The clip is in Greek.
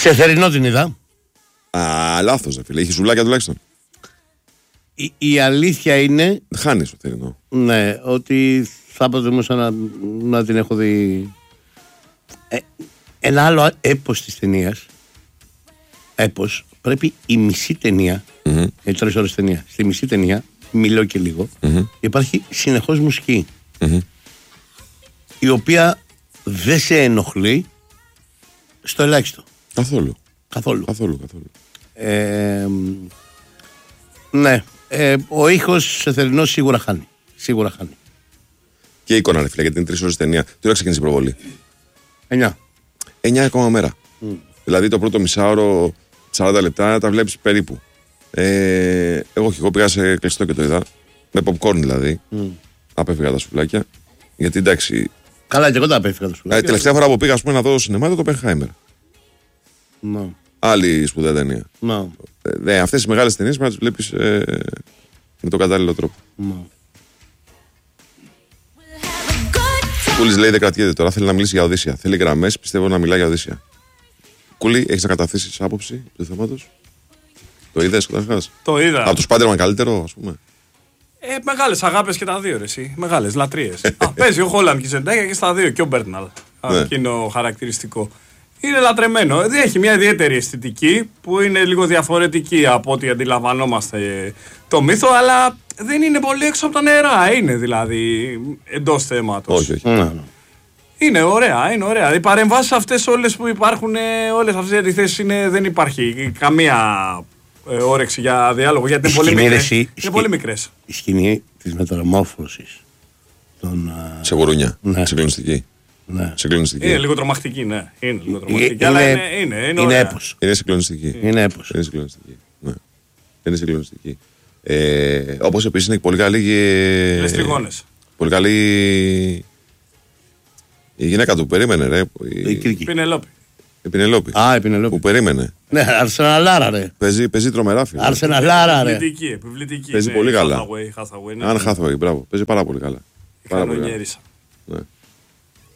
Σε θερινό την είδα. Λάθος, φίλε. Είχε ζουλάκια τουλάχιστον. Η αλήθεια είναι. Χάνεις το θερινό. Ναι, ότι θα προτιμούσα να την έχω δει. Ένα άλλο έπος της ταινίας. Έπος, πρέπει η μισή ταινία. Είναι 3 ώρες ταινία. Στη μισή ταινία, μιλώ και λίγο, υπάρχει συνεχώς μουσική. Η οποία δεν σε ενοχλεί στο ελάχιστο. Καθόλου. Ναι. Ο ήχος σε θερινό σίγουρα χάνει. Και η εικόνα, ρε φίλε, γιατί είναι 3 ώρες ταινία. Τι ώρα ξεκίνησε η προβολή? 9 ακόμα μέρα. Δηλαδή το πρώτο μισάωρο, 40 λεπτά, τα βλέπεις περίπου. Εγώ πήγα σε κλειστό και το είδα. Με popcorn δηλαδή. Απέφυγα τα σουβλάκια. Γιατί εντάξει. Καλά, και εγώ τα απέφυγα τα σουβλάκια. Τελευταία φορά που πήγα, να δω σινεμά, το Oppenheimer. Άλλη σπουδαία ταινία. Αυτές οι μεγάλες ταινίες πρέπει να τις βλέπεις με τον κατάλληλο τρόπο. Κούλης λέει δεν κρατιέται τώρα, θέλει να μιλήσει για Οδύσσια. Θέλει γραμμές, πιστεύω να μιλάει για Οδύσσια. Κούλη, έχεις να καταθέσεις άποψη του θέματος? Το είδες καταρχάς? Το είδα. Από το Spider-Man καλύτερο, ας πούμε? Μεγάλες αγάπες και τα δύο, ρε εσύ. Μεγάλες λατρείες. Παίζει ο Χόλαντ και η Ζεντάγια και στα δύο. Και ο Μπέρναλ. Εκείνο χαρακτηριστικό. Είναι λατρεμένο. Έχει μια ιδιαίτερη αισθητική που είναι λίγο διαφορετική από ό,τι αντιλαμβανόμαστε το μύθο, αλλά δεν είναι πολύ έξω από τα νερά. Είναι δηλαδή εντός θέματος. Όχι. Είναι ωραία. Οι παρεμβάσεις αυτές όλες που υπάρχουν, όλες αυτές οι αντιθέσεις δεν υπάρχει καμία όρεξη για διάλογο, γιατί είναι πολύ μικρές. Η σκηνή της μεταμόρφωσης σε γουρούνια, συγκλονιστική. Ναι. Είναι λίγο τρομακτική, ναι. Είναι λίγο τρομακτική, αλλά είναι έπος. Είναι συγκλονιστική. Είναι συγκλονιστική. Όπως επίσης είναι πολύ καλή. Λεστριγόνες. Πολύ καλή. Η γυναίκα του περίμενε, ρε. Η Πινελόπη. Η Πινελόπη. Η Πινελόπη. Που περίμενε. Ναι, Αρσεναλάρα, ρε. Παίζει τρομερά, φίλε. Αρσεναλάρα, ρε. Επιβλητική. Παίζει πολύ καλά. Hathaway, Αν Hathaway, μπράβο. Παίζει πάρα πολύ καλά. Κανονιέρισα. Ναι.